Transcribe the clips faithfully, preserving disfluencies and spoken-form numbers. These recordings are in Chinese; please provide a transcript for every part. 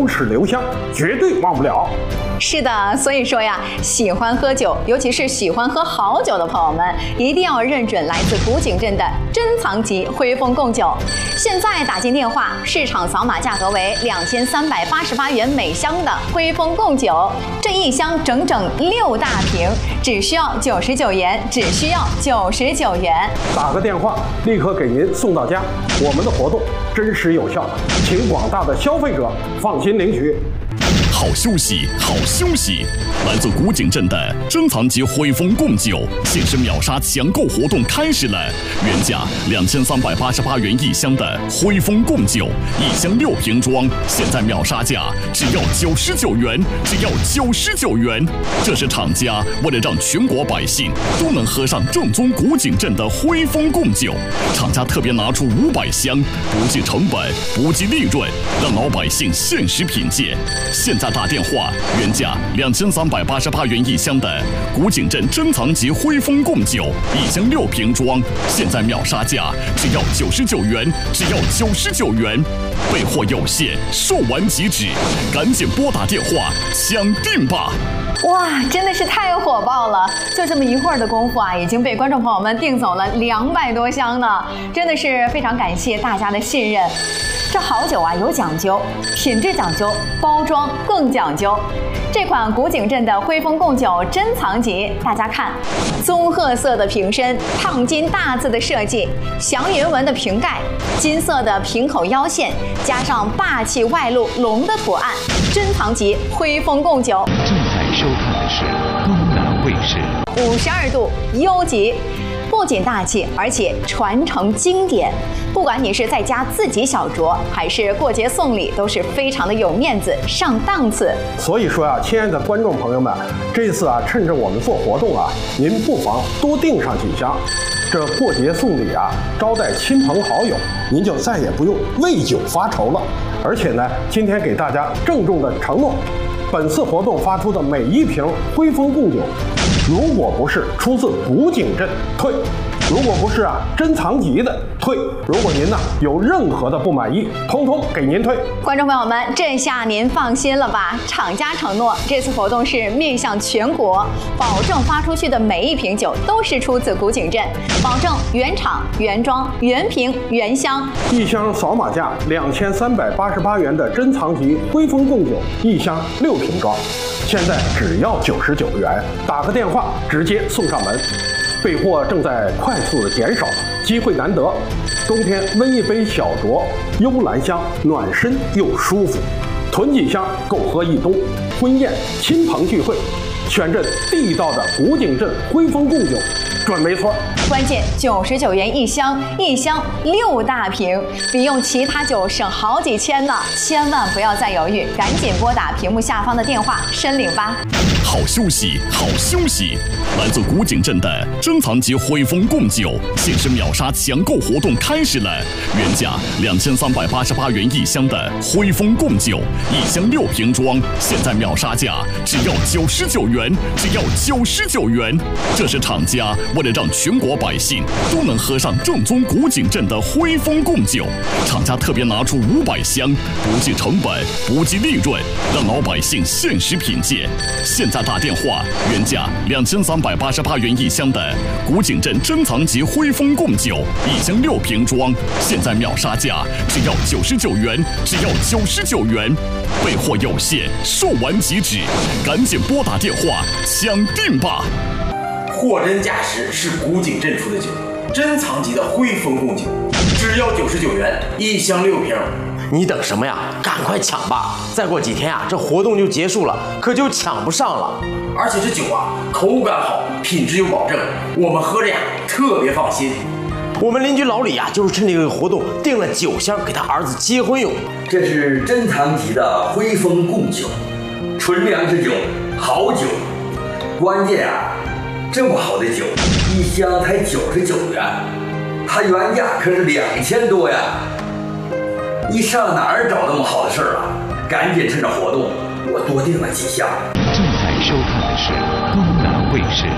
齿留香，绝对忘不了。 是的，所以说呀，喜欢喝酒，尤其是喜欢喝好酒的朋友们，一定要认准来自古井镇的珍藏级徽丰贡酒。现在打进电话，市场扫码价格为两千三百八十八元每箱的徽丰贡酒，这一箱整整六大瓶，只需要九十九元，只需要九十九元。 打个电话，立刻给您送到家。我们的活动真实有效，请广大的消费者放心领取。 好休息，好休息！来自古井镇的珍藏级徽丰贡酒限时秒杀抢购活动开始了，原价两千三百八十八元一箱的徽丰贡酒，一箱六瓶装，现在秒杀价只要九十九元，只要九十九元。这是厂家为了让全国百姓都能喝上正宗古井镇的徽丰贡酒，厂家特别拿出五百箱，不计成本，不计利润，让老百姓限时品鉴。现在打电话，原价两千三百八十八元一箱的古井镇珍藏级徽丰贡酒，一箱六瓶装，现在秒杀价只要九十九元，只要九十九元。备货有限，售完即止，赶紧拨打电话抢订吧！ 哇，真的是太火爆了！就这么一会儿的功夫啊，已经被观众朋友们订走了两百多箱呢，真的是非常感谢大家的信任。这好酒啊有讲究，品质讲究，包装更讲究。这款古井镇的徽丰贡酒珍藏级，大家看，棕褐色的瓶身，烫金大字的设计，祥云纹的瓶盖，金色的瓶口腰线，加上霸气外露龙的图案，珍藏级徽丰贡酒。 正在收看的是东南卫视五十二度优级。不仅大气，而且传承经典。不管你是在家自己小酌，还是过节送礼，都是非常的有面子、上档次。 所以说啊，亲爱的观众朋友们，这次啊，趁着我们做活动啊，您不妨多订上几箱。这过节送礼啊，招待亲朋好友，您就再也不用为酒发愁了。而且呢，今天给大家郑重的承诺，本次活动发出的每一瓶徽丰贡酒，如果不是出自古井镇，退；如果不是啊珍藏级的，退；如果您呢有任何的不满意，通通给您退。 观众朋友们，这下您放心了吧？厂家承诺，这次活动是面向全国，保证发出去的每一瓶酒都是出自古井镇，保证原厂、原装、原瓶、原箱。 一箱扫码价两千三百八十八元的珍藏级徽丰贡酒，一箱六瓶装，现在只要九十九元，打个电话直接送上门。备货正在快速的减少，机会难得，冬天温一杯小酌，幽兰香，暖身又舒服，囤几箱够喝一冬。婚宴、亲朋聚会，选这地道的古井镇徽丰贡酒，准没错。 关键九十九元一箱，一箱六大瓶，比用其他酒省好几千呢！千万不要再犹豫，赶紧拨打屏幕下方的电话申领吧。 好休息，好休息！来自古井镇的珍藏级徽丰贡酒限时秒杀抢购活动开始了，原价两千三百八十八元一箱的徽丰贡酒，一箱六瓶装，现在秒杀价只要九十九元，只要九十九元。这是厂家为了让全国百姓都能喝上正宗古井镇的徽丰贡酒，厂家特别拿出五百箱，不计成本，不计利润，让老百姓限时品鉴。现在打电话，原价两千三百八十八元一箱的古井镇珍藏级徽丰贡酒，一箱六瓶装，现在秒杀价只要九十九元，只要九十九元。备货有限，售完即止，赶紧拨打电话抢订吧！ 货真价实是古井镇出的酒，珍藏级的徽丰贡酒，只要九十九元，一箱六瓶。 你等什么呀？赶快抢吧！再过几天啊，这活动就结束了，可就抢不上了。 而且这酒啊，口感好，品质有保证，我们喝着呀特别放心。 我们邻居老李啊，就是趁这个活动订了酒箱给他儿子结婚用。 这是珍藏级的徽丰贡酒，纯粮食酒，好酒。关键啊，这么好的酒，一箱才九十九元，它原价可是两千多呀！你上哪儿找那么好的事儿啊？赶紧趁着活动，我多订了几箱。 正在收看的是东南卫视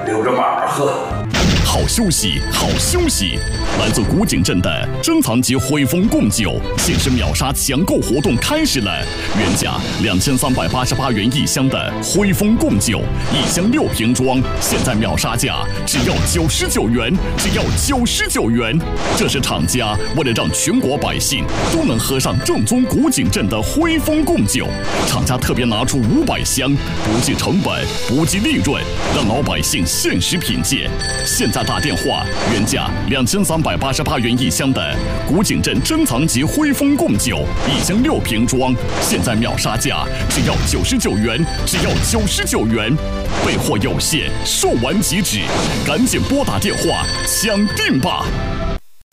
留着慢慢喝。 好休息，好休息！来自古井镇的珍藏级汇丰贡酒限时秒杀抢购活动开始了，原价两千三百八十八元一箱的汇丰贡酒，一箱六瓶装，现在秒杀价只要九十九元，只要九十九元！这是厂家为了让全国百姓都能喝上正宗古井镇的汇丰贡酒，厂家特别拿出五百箱，不计成本，不计利润，让老百姓限时品鉴。现在打电话，原价两千三百八十八元一箱的古井镇珍藏级汇丰贡酒，一箱六瓶装，现在秒杀价只要九十九元，只要九十九元。备货有限，售完即止，赶紧拨打电话抢订吧！